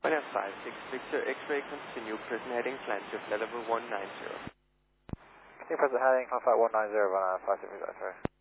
Ryanair 56 Victor X-ray, continue present heading, climb to level 190. Continue present heading, climb flight 190, Ryanair 56 X-ray.